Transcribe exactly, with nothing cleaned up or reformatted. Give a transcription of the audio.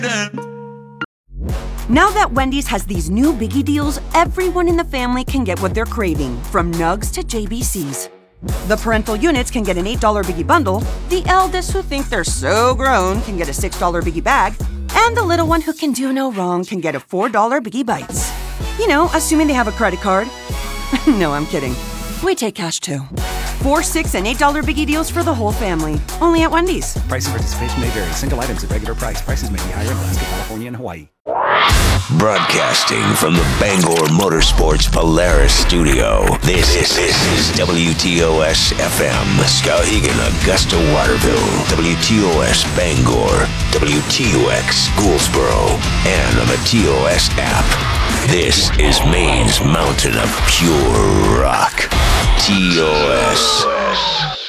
Now that Wendy's has these new biggie deals, everyone in the family can get what they're craving, from nugs to J B Cs. The parental units can get an eight dollar biggie bundle, the eldest who think they're so grown can get a six dollar biggie bag, and the little one who can do no wrong can get a four dollar biggie bites. You know, assuming they have a credit card. No, I'm kidding. We take cash too. Four, six, and eight dollar biggie deals for the whole family. Only at Wendy's. Price and participation may vary. Single items at regular price. Prices may be higher in Alaska, California, and Hawaii. Broadcasting from the Bangor Motorsports Polaris studio, this, this, this is W T O S F M, Skowhegan, Augusta, Waterville, W T O S Bangor, W T O X Gouldsboro, and on the T O S app. This is Maine's mountain of pure rock. T O S.